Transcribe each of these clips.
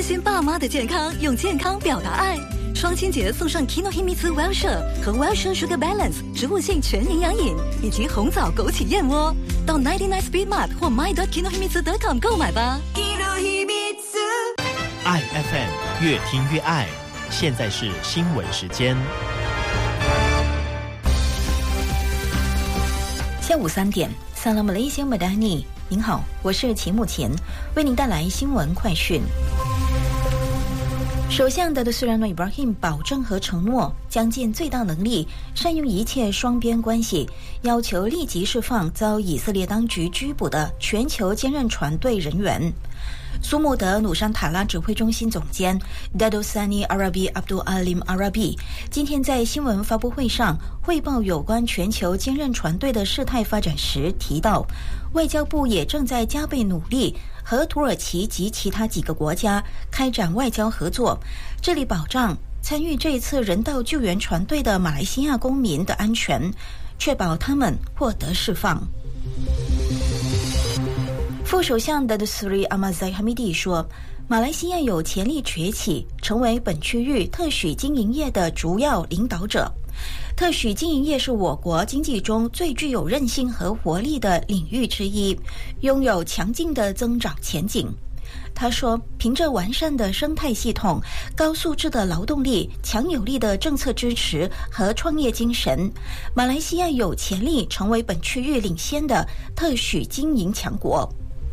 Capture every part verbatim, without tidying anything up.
心爸妈的健康，用健康表达爱。双亲节送上 Kinohimitsu Wellshire 和 Wellshire Sugar Balance 植物性全营养饮，以及红枣枸杞燕窝。到 九十九 Speed Mart 或 my dot kinohimitsu dot com 购买吧。 爱 F M 越听越爱，现在是新闻时间。 下午三点 Salam Malaysia Madani， 您好，我是齐木前，为您带来新闻快讯。首相达德斯兰诺伊布拉欣保证和承诺将尽最大能力善用一切双边关系，要求立即释放遭以色列当局拘捕的全球坚韧船队人员。苏穆德努山塔拉指挥中心总监 Dato Sani Arabi Abdul Alim Arabi 今天在新闻发布会上汇报有关全球坚韧船队的事态发展时提到，外交部也正在加倍努力和土耳其及其他几个国家开展外交合作，致力保障参与这一次人道救援船队的马来西亚公民的安全，确保他们获得释放。副首相达德斯里阿马塞哈米蒂说，马来西亚有潜力崛起，成为本区域特许经营业的主要领导者。特许经营业是我国经济中最具有韧性和活力的领域之一，拥有强劲的增长前景。他说，凭着完善的生态系统、高素质的劳动力、强有力的政策支持和创业精神，马来西亚有潜力成为本区域领先的特许经营强国。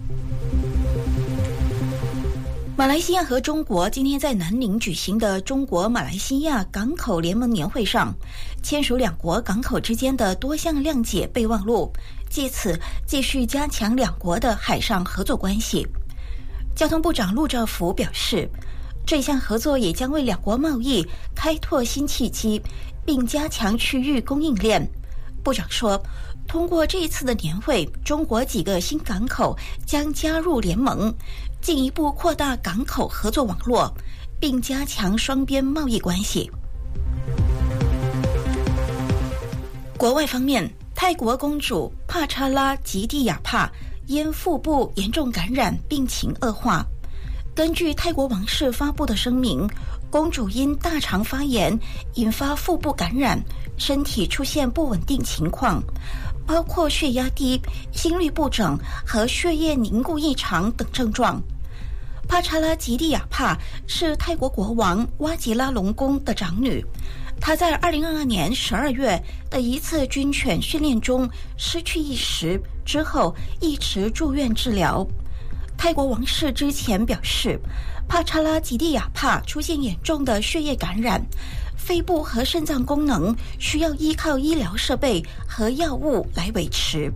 马来西亚和中国今天在南宁举行的中国马来西亚港口联盟年会上，签署两国港口之间的多项谅解备忘录，借此继续加强两国的海上合作关系。交通部长陆兆福表示，这项合作也将为两国贸易开拓新契机，并加强区域供应链。部长说，通过这一次的年会，中国几个新港口将加入联盟，进一步扩大港口合作网络，并加强双边贸易关系。国外方面，泰国公主帕查拉吉蒂亚帕因腹部严重感染，病情恶化。根据泰国王室发布的声明，公主因大肠发炎引发腹部感染，身体出现不稳定情况，包括血压低、心律不整和血液凝固异常等症状。帕查拉吉蒂亚帕是泰国国王哇吉拉隆功的长女，她在二零二二年十二月的一次军犬训练中失去意识，之后一直住院治疗。泰国王室之前表示，帕查拉吉蒂亚帕出现严重的血液感染，肺部和肾脏功能需要依靠医疗设备和药物来维持。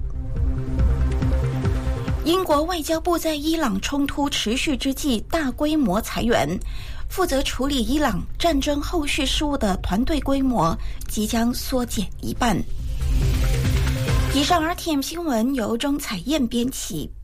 英国外交部在伊朗冲突持续之际大规模裁员，负责处理伊朗战争后续事务的团队规模即将缩减一半。以上 R T M 新闻由钟彩燕编辑，